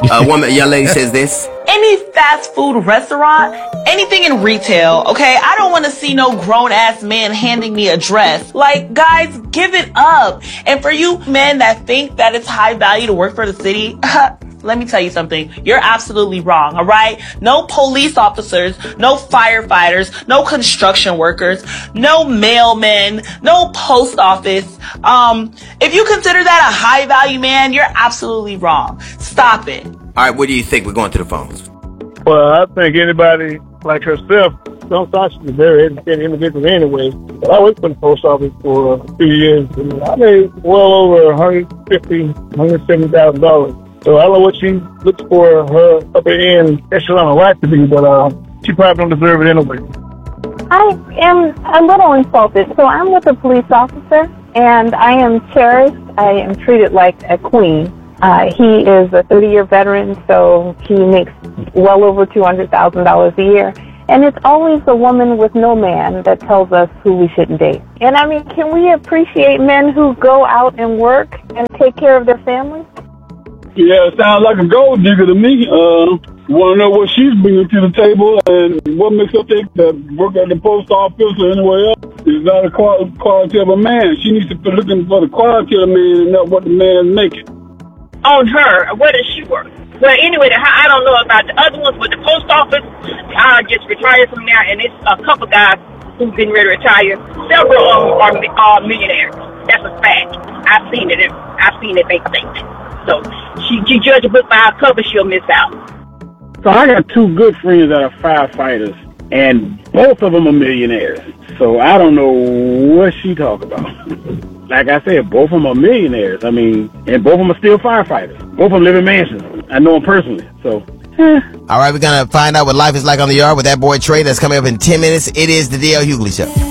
A young lady says this. Any fast food restaurant, anything in retail, okay? I don't want to see no grown-ass man handing me a dress. Like, guys, give it up. And for you men that think that it's high value to work for the city, let me tell you something. You're absolutely wrong, all right? No police officers, no firefighters, no construction workers, no mailmen, no post office. If you consider that a high value man, you're absolutely wrong. Stop it. All right, what do you think? We're going to the phones. Well, I think anybody like herself, she's a very educated individual anyway. But I worked for the post office for a few years, and I made well over $150,000, $170,000. So I don't know what she looks for her upper end echelon of life to be, but she probably don't deserve it anyway. I am a little insulted. So I'm with a police officer, and I am cherished. I am treated like a queen. He is a 30-year veteran, so he makes well over $200,000 a year. And it's always the woman with no man that tells us who we shouldn't date. And I mean, can we appreciate men who go out and work and take care of their families? Yeah, it sounds like a gold digger to me. Want to know what she's bringing to the table and what makes her think that work at the post office or anywhere else is not a quality of a man. She needs to be looking for the quality of a man and not what the man is making. On her, where does she work? Well, anyway, I don't know about the other ones, but the post office, I just retired from there, and it's a couple guys who've been ready to retire. Several of them are millionaires. That's a fact. I've seen it. They think. So she judge a book by her cover, she'll miss out. So I got two good friends that are firefighters, and both of them are millionaires. So I don't know what she talk about. Like I said, both of them are millionaires. I mean, and both of them are still firefighters. Both of them live in mansions. I know them personally. So. All right, we're going to find out what life is like on the yard with that boy Trey. That's coming up in 10 minutes. It is the D.L. Hughley Show.